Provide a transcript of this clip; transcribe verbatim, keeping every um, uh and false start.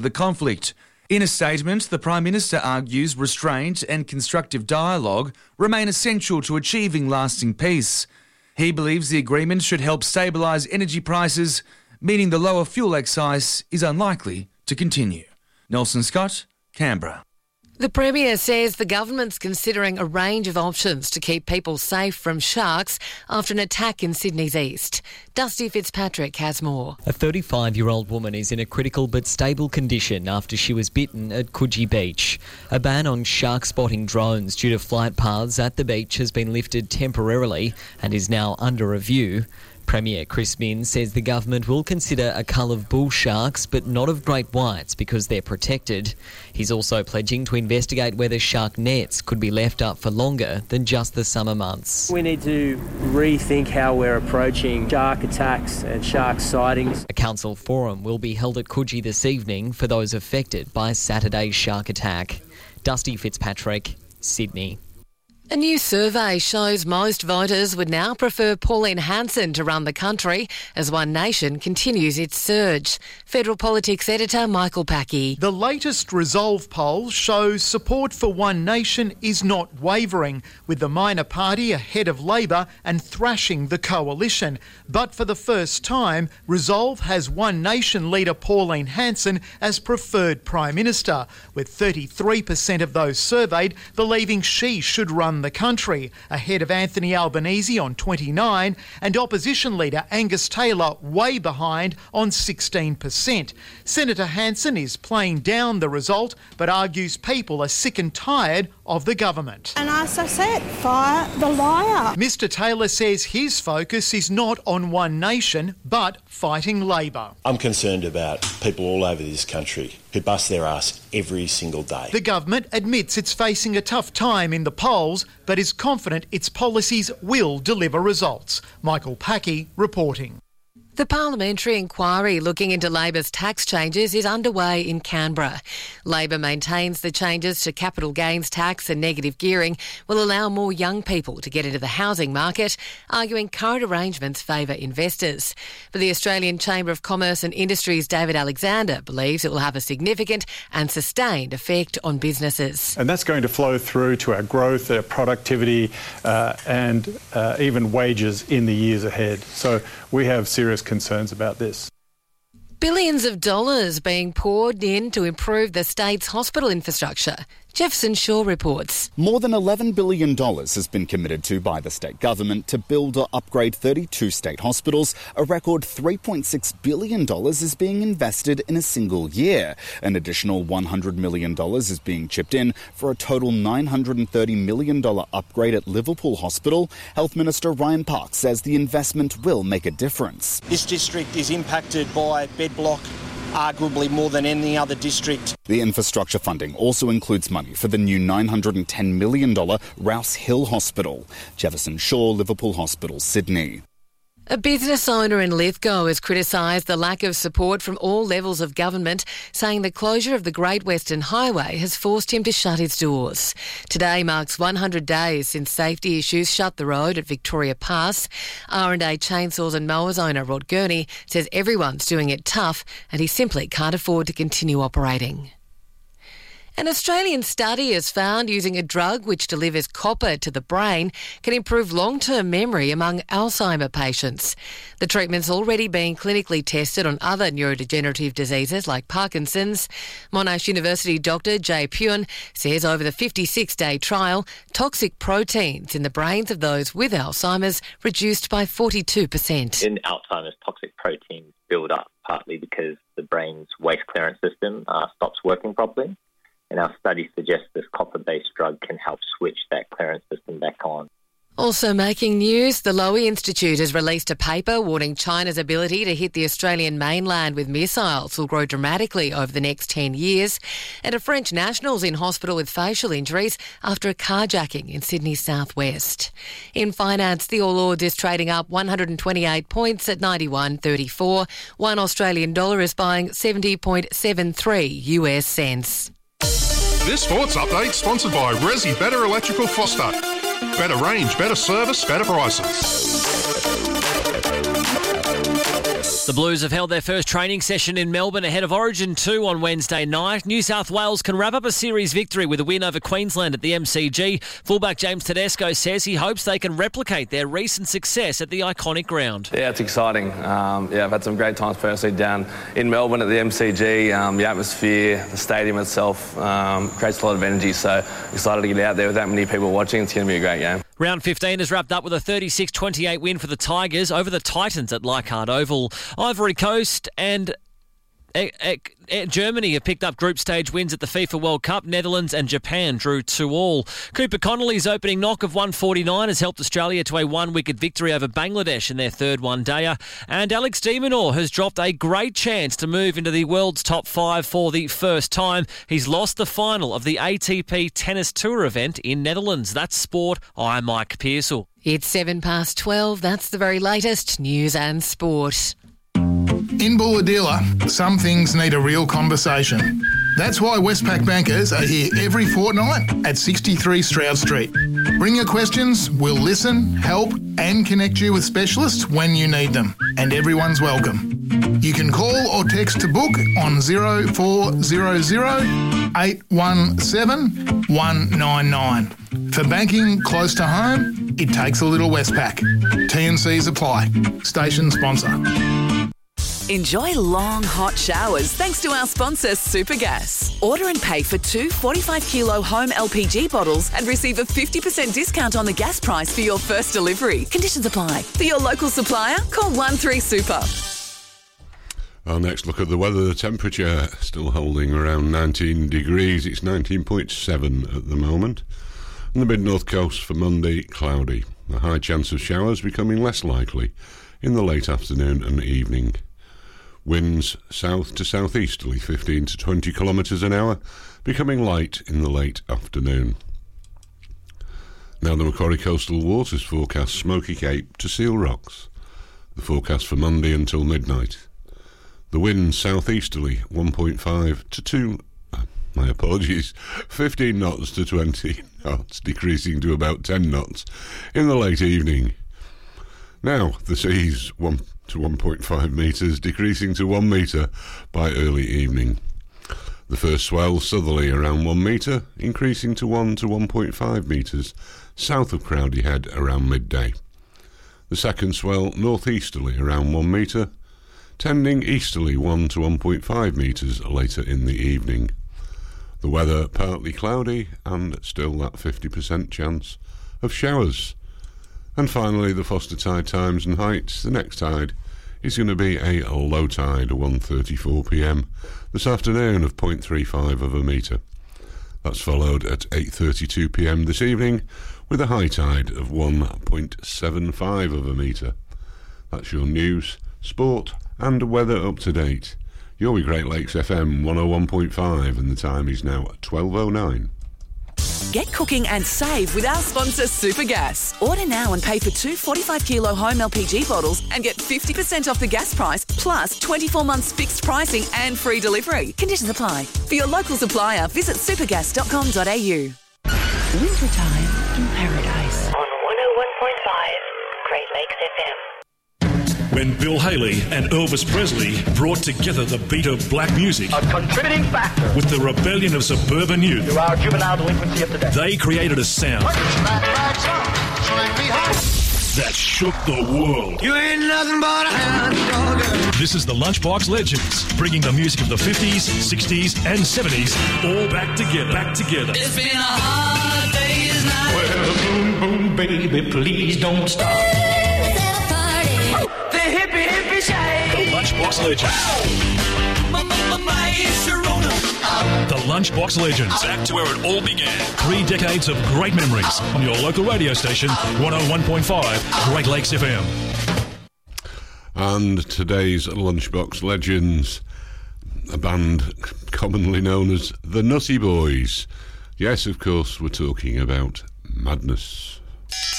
the conflict. In a statement, the Prime Minister argues restraint and constructive dialogue remain essential to achieving lasting peace. He believes the agreement should help stabilise energy prices, meaning the lower fuel excise is unlikely to continue. Nelson Scott, Canberra. The Premier says the government's considering a range of options to keep people safe from sharks after an attack in Sydney's east. Dusty Fitzpatrick has more. A thirty-five-year-old woman is in a critical but stable condition after she was bitten at Coogee Beach. A ban on shark spotting drones due to flight paths at the beach has been lifted temporarily and is now under review. Premier Chris Minns says the government will consider a cull of bull sharks but not of great whites because they're protected. He's also pledging to investigate whether shark nets could be left up for longer than just the summer months. We need to rethink how we're approaching shark attacks and shark sightings. A council forum will be held at Coogee this evening for those affected by Saturday's shark attack. Dusty Fitzpatrick, Sydney. A new survey shows most voters would now prefer Pauline Hanson to run the country as One Nation continues its surge. Federal Politics editor Michael Packey. The latest Resolve poll shows support for One Nation is not wavering, with the minor party ahead of Labor and thrashing the coalition. But for the first time, Resolve has One Nation leader Pauline Hanson as preferred Prime Minister, with thirty-three percent of those surveyed believing she should run the country, ahead of Anthony Albanese on twenty-nine and opposition leader Angus Taylor way behind on sixteen percent. Senator Hanson is playing down the result but argues people are sick and tired of the government. And as I said, fire the liar. Mister Taylor says his focus is not on One Nation but fighting Labor. I'm concerned about people all over this country who bust their ass every single day. The government admits it's facing a tough time in the polls but is confident its policies will deliver results. Michael Packey reporting. The parliamentary inquiry looking into Labor's tax changes is underway in Canberra. Labor maintains the changes to capital gains tax and negative gearing will allow more young people to get into the housing market, arguing current arrangements favour investors. But the Australian Chamber of Commerce and Industry's David Alexander believes it will have a significant and sustained effect on businesses. And that's going to flow through to our growth, our productivity uh, and uh, even wages in the years ahead. So we have serious concerns about this. Billions of dollars being poured in to improve the state's hospital infrastructure. Jefferson Shaw reports. More than eleven billion dollars has been committed to by the state government to build or upgrade thirty-two state hospitals. A record three point six billion dollars is being invested in a single year. An additional one hundred million dollars is being chipped in for a total nine hundred thirty million dollars upgrade at Liverpool Hospital. Health Minister Ryan Park says the investment will make a difference. This district is impacted by bed block arguably more than any other district. The infrastructure funding also includes money for the new nine hundred ten million dollars Rouse Hill Hospital. Jefferson Shaw, Liverpool Hospital, Sydney. A business owner in Lithgow has criticised the lack of support from all levels of government, saying the closure of the Great Western Highway has forced him to shut its doors. Today marks one hundred days since safety issues shut the road at Victoria Pass. R and A Chainsaws and Mowers owner Rod Gurney says everyone's doing it tough and he simply can't afford to continue operating. An Australian study has found using a drug which delivers copper to the brain can improve long-term memory among Alzheimer patients. The treatment's already been clinically tested on other neurodegenerative diseases like Parkinson's. Monash University Doctor Jay Pune says over the fifty-six day trial, toxic proteins in the brains of those with Alzheimer's reduced by forty-two percent. In Alzheimer's, toxic proteins build up partly because the brain's waste clearance system uh, stops working properly. And our study suggests this copper-based drug can help switch that clearance system back on. Also making news, the Lowy Institute has released a paper warning China's ability to hit the Australian mainland with missiles will grow dramatically over the next ten years. And a French national's in hospital with facial injuries after a carjacking in Sydney's southwest. In finance, the All Ords is trading up one hundred twenty-eight points at ninety-one thirty-four. One Australian dollar is buying seventy point seven three U S cents. This sports update sponsored by Resi Better Electrical Foster. Better range, better service, better prices. The Blues have held their first training session in Melbourne ahead of Origin two on Wednesday night. New South Wales can wrap up a series victory with a win over Queensland at the M C G. Fullback James Tedesco says he hopes they can replicate their recent success at the iconic ground. Yeah, it's exciting. Um, yeah, I've had some great times personally down in Melbourne at the M C G. Um, the atmosphere, the stadium itself um, creates a lot of energy, so excited to get out there with that many people watching. It's going to be a great game. Round fifteen has wrapped up with a thirty-six twenty-eight win for the Tigers over the Titans at Leichhardt Oval. Ivory Coast and e- e- Germany have picked up group stage wins at the FIFA World Cup. Netherlands and Japan drew two all. Cooper Connolly's opening knock of one forty-nine has helped Australia to a one-wicket victory over Bangladesh in their third one-dayer. And Alex de Minaur has dropped a great chance to move into the world's top five for the first time. He's lost the final of the A T P Tennis Tour event in Netherlands. That's sport. I'm Mike Pearsall. It's seven past twelve. That's the very latest news and sport. In Bulahdelah, some things need a real conversation. That's why Westpac bankers are here every fortnight at sixty-three Stroud Street. Bring your questions, we'll listen, help and connect you with specialists when you need them. And everyone's welcome. You can call or text to book on zero four zero zero, eight one seven, one nine nine. For banking close to home, it takes a little Westpac. T and Cs apply. Station sponsor. Enjoy long, hot showers thanks to our sponsor, Supergas. Order and pay for two forty-five kilo home L P G bottles and receive a fifty percent discount on the gas price for your first delivery. Conditions apply. For your local supplier, call one three super. Our next look at the weather. The temperature still holding around nineteen degrees. It's nineteen point seven at the moment. On the mid-north coast for Monday, cloudy. A high chance of showers becoming less likely in the late afternoon and evening. Winds south to southeasterly, fifteen to twenty kilometres an hour, becoming light in the late afternoon. Now the Macquarie Coastal Waters forecast Smoky Cape to Seal Rocks. The forecast for Monday until midnight. The wind southeasterly, one point five to two, uh, my apologies, fifteen knots to twenty knots, decreasing to about ten knots in the late evening. Now the seas, one to one point five metres, decreasing to one metre by early evening. The first swell southerly around one metre, increasing to one to one point five metres south of Crowdy Head around midday. The second swell northeasterly around one metre, tending easterly one to one point five metres later in the evening. The weather partly cloudy and still that fifty percent chance of showers. And finally, the Foster tide times and heights. The next tide is going to be a low tide at one thirty-four p m this afternoon of zero point three five of a metre. That's followed at eight thirty-two p m this evening with a high tide of one point seven five of a metre. That's your news, sport and weather up to date. You're with Great Lakes F M one oh one point five and the time is now twelve oh nine. Get cooking and save with our sponsor, Supergas. Order now and pay for two forty-five kilo home L P G bottles and get fifty percent off the gas price, plus twenty-four months fixed pricing and free delivery. Conditions apply. For your local supplier, visit supergas dot com dot a u. Wintertime in paradise. On one oh one point five, Great Lakes F M. When Bill Haley and Elvis Presley brought together the beat of black music, a contributing factor, with the rebellion of suburban youth, to our juvenile delinquency of today, they created a sound that shook the world. You ain't nothing but a hound dog. This is the Lunchbox Legends, bringing the music of the fifties, sixties and seventies all back together, back together. It's been a hard day's night. Well, boom, boom, baby, please don't stop. Hippie, hippie shade. The Lunchbox Legends. The Lunchbox Legends. Back to where it all began. Three decades of great memories on your local radio station, one oh one point five, Great Lakes F M. And today's Lunchbox Legends, a band commonly known as the Nutty Boys. Yes, of course, we're talking about Madness.